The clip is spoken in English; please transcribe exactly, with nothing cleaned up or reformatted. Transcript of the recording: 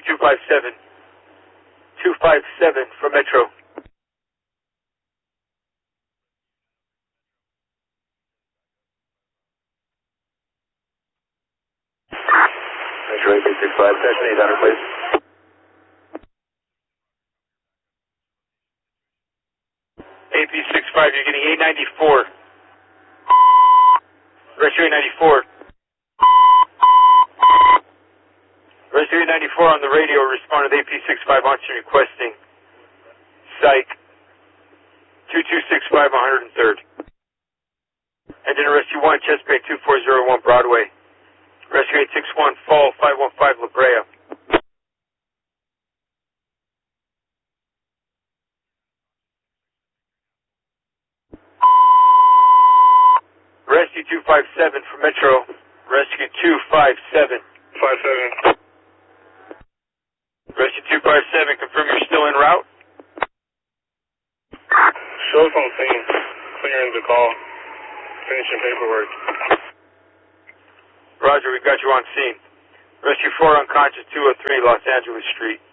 two five seven. two five seven from Metro. Metro A P six five, section eight hundred, please. A P six five, you're getting eight ninety-four. Rescue eight ninety-four. Rescue eight ninety-four on the radio, responded A P six five, answering requesting Psych two two six five, one hundred third. Engine Rescue one, chest bay two four zero one Broadway. Rescue eight six one, fall five one five La Brea. Rescue two five seven from Metro. Rescue two five seven. five seven. Rescue two five seven, confirm you're still en route? Show us on scene. Clearing the call. Finishing paperwork. Roger, we've got you on scene. Rescue four unconscious, two oh three Los Angeles Street.